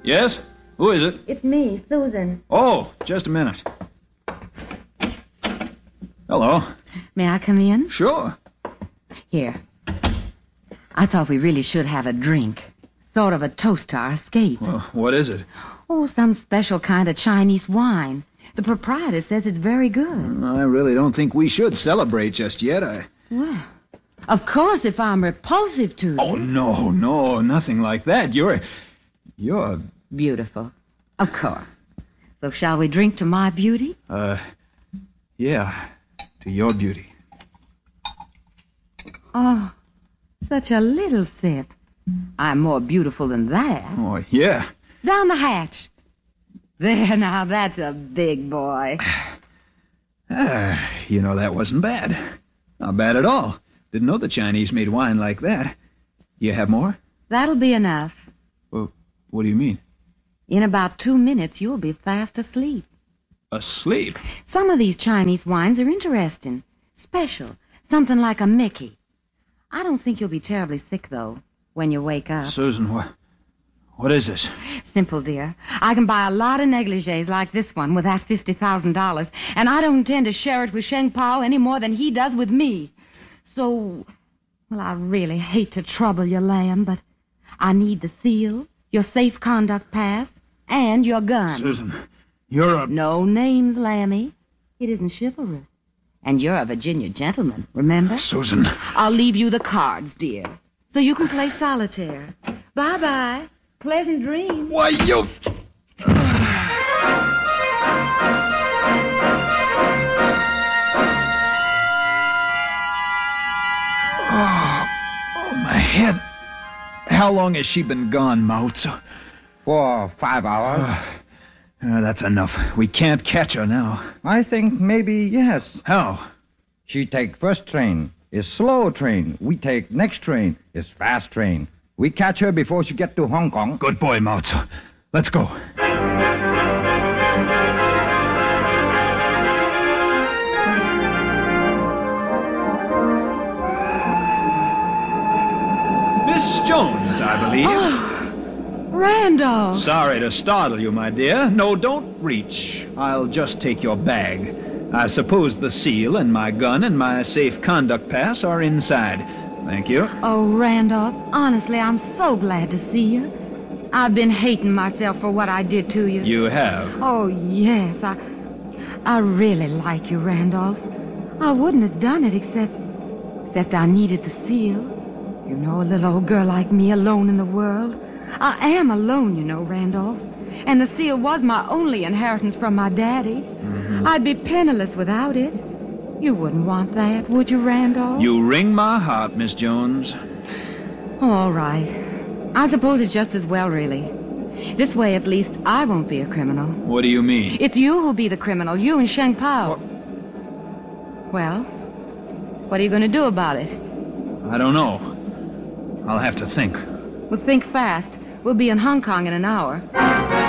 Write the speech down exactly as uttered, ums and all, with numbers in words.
Yes? Who is it? It's me, Susan. Oh, just a minute. Hello. May I come in? Sure. Here. I thought we really should have a drink. Sort of a toast to our escape. Well, what is it? Oh, some special kind of Chinese wine. The proprietor says it's very good. I really don't think we should celebrate just yet. I... Well, of course, if I'm repulsive to you. Oh, no, no, nothing like that. You're... You're... Beautiful. Of course. So shall we drink to my beauty? Uh, yeah, to your beauty. Oh, such a little sip. I'm more beautiful than that. Oh, yeah. Down the hatch. There, now, that's a big boy. Ah, you know, that wasn't bad. Not bad at all. Didn't know the Chinese made wine like that. You have more? That'll be enough. Well, what do you mean? In about two minutes, you'll be fast asleep. Asleep? Some of these Chinese wines are interesting. Special. Something like a Mickey. I don't think you'll be terribly sick, though, when you wake up. Susan, what... What is this? Simple, dear. I can buy a lot of negligees like this one with that fifty thousand dollars, and I don't intend to share it with Sheng Pao any more than he does with me. So, well, I really hate to trouble you, Lamb, but I need the seal, your safe conduct pass, and your gun. Susan, you're a... No names, Lammy. It isn't chivalrous. And you're a Virginia gentleman, remember? Susan. I'll leave you the cards, dear, so you can play solitaire. Bye-bye. Pleasant dreams. Why, you... Oh, oh, my head. How long has she been gone, Mao Tzu? For five hours. Uh, that's enough. We can't catch her now. I think maybe yes. How? She take first train. Is slow train. We take next train. Is fast train. We catch her before she get to Hong Kong. Good boy, Mao Tzu. Let's go. Miss Jones, I believe. Oh, Randolph. Sorry to startle you, my dear. No, don't reach. I'll just take your bag. I suppose the seal and my gun and my safe conduct pass are inside. Thank you. Oh, Randolph, honestly, I'm so glad to see you. I've been hating myself for what I did to you. You have? Oh, yes. I I really like you, Randolph. I wouldn't have done it except... except I needed the seal. You know, a little old girl like me alone in the world. I am alone, you know, Randolph. And the seal was my only inheritance from my daddy. Mm-hmm. I'd be penniless without it. You wouldn't want that, would you, Randolph? You wring my heart, Miss Jones. All right. I suppose it's just as well, really. This way, at least, I won't be a criminal. What do you mean? It's you who'll be the criminal, you and Sheng Pao. What? Well, what are you going to do about it? I don't know. I'll have to think. Well, think fast. We'll be in Hong Kong in an hour.